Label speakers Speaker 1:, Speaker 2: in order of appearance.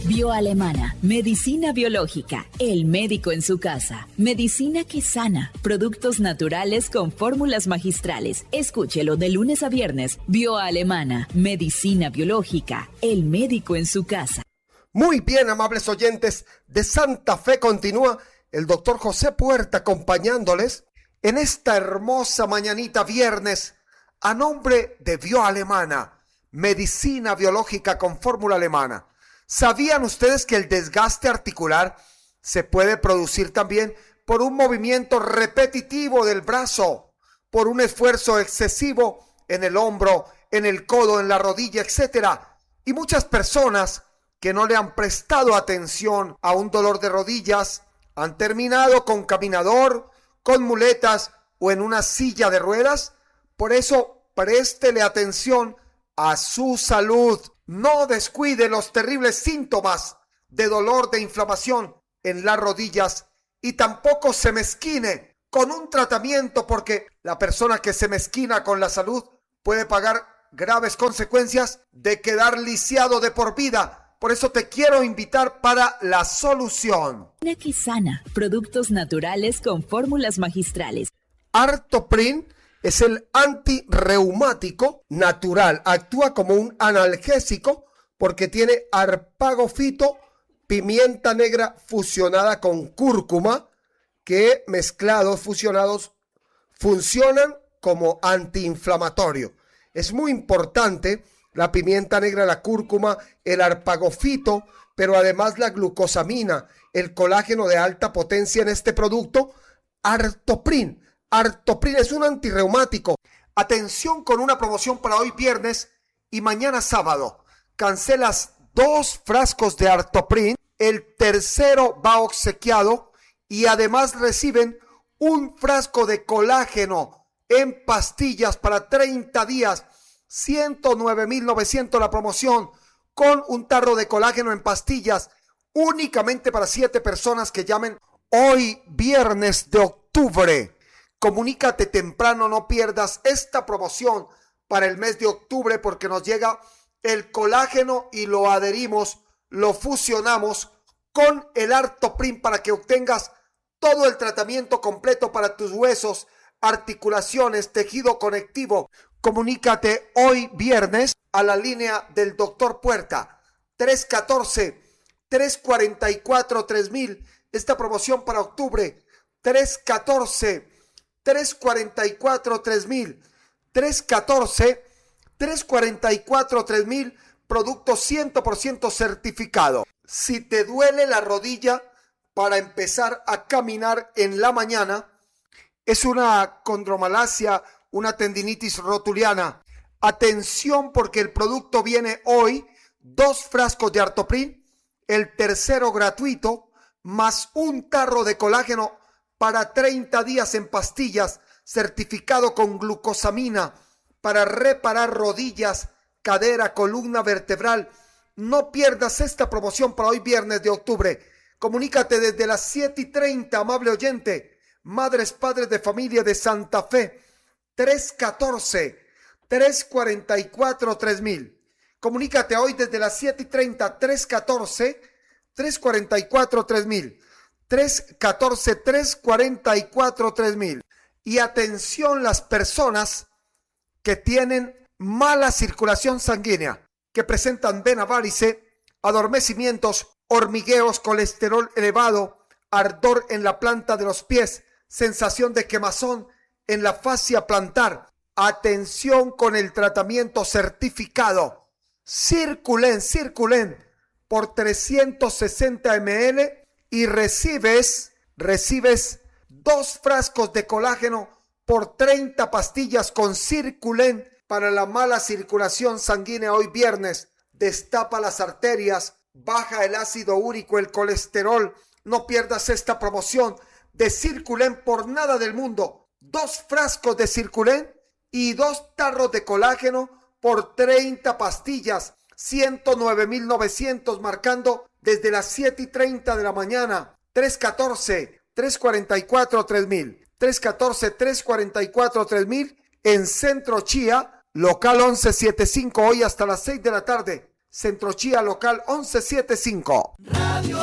Speaker 1: Bioalemana, medicina biológica, el médico en su casa, medicina que sana, productos naturales con fórmulas magistrales. Escúchelo de lunes a viernes. Bioalemana, medicina biológica, el médico en su casa.
Speaker 2: Muy bien, amables oyentes de Santa Fe, continúa el doctor José Puerta acompañándoles en esta hermosa mañanita viernes a nombre de Bioalemana, medicina biológica con fórmula alemana. ¿Sabían ustedes que el desgaste articular se puede producir también por un movimiento repetitivo del brazo, por un esfuerzo excesivo en el hombro, en el codo, en la rodilla, etcétera? Y muchas personas que no le han prestado atención a un dolor de rodillas han terminado con caminador, con muletas o en una silla de ruedas. Por eso, préstele atención a su salud. No descuide los terribles síntomas de dolor, de inflamación en las rodillas, y tampoco se mezquine con un tratamiento, porque la persona que se mezquina con la salud puede pagar graves consecuencias de quedar lisiado de por vida. Por eso te quiero invitar para la solución.
Speaker 1: Que sana, productos naturales con fórmulas magistrales.
Speaker 2: Artoprin es el antirreumático natural. Actúa como un analgésico porque tiene arpagofito, pimienta negra fusionada con cúrcuma, que mezclados, fusionados, funcionan como antiinflamatorio. Es muy importante la pimienta negra, la cúrcuma, el arpagofito, pero además la glucosamina, el colágeno de alta potencia en este producto, Artoprin. Artoprin es un antirreumático. Atención con una promoción para hoy viernes y mañana sábado. Cancelas 2 frascos de Artoprin, el tercero va obsequiado y además reciben un frasco de colágeno en pastillas para 30 días. 109,900 la promoción, con un tarro de colágeno en pastillas únicamente para 7 personas que llamen hoy viernes de octubre. Comunícate temprano, no pierdas esta promoción para el mes de octubre, porque nos llega el colágeno y lo adherimos, lo fusionamos con el Artoprin para que obtengas todo el tratamiento completo para tus huesos, articulaciones, tejido conectivo. Comunícate hoy viernes a la línea del doctor Puerta, 314-344-3000. Esta promoción para octubre, 314-344-3000, 314-344-3000, producto 100% certificado. Si te duele la rodilla para empezar a caminar en la mañana, es una condromalacia, una tendinitis rotuliana, atención, porque el producto viene hoy, 2 frascos de Artoprin, el tercero gratuito, más un tarro de colágeno para 30 días en pastillas, certificado con glucosamina, para reparar rodillas, cadera, columna vertebral. No pierdas esta promoción para hoy viernes de octubre. Comunícate desde las 7:30, amable oyente. Madres, padres de familia de Santa Fe, 314-344-3000. Comunícate hoy desde las 7:30, 314-344-3000. 314-344-3000. Y atención, las personas que tienen mala circulación sanguínea, que presentan vena varice, adormecimientos, hormigueos, colesterol elevado, ardor en la planta de los pies, sensación de quemazón en la fascia plantar. Atención con el tratamiento certificado. Circulen por 360 ml y recibes 2 frascos de colágeno por 30 pastillas con Circulen para la mala circulación sanguínea hoy viernes. Destapa las arterias, baja el ácido úrico, el colesterol. No pierdas esta promoción de Circulen por nada del mundo. 2 frascos de Circulen y 2 tarros de colágeno por 30 pastillas. 109,900, marcando desde las 7:30 de la mañana. 314-344-3000. 314-344-3000 en Centro Chía, local 1175, hoy hasta las 6 de la tarde. Centro Chía local 1175.
Speaker 3: Radio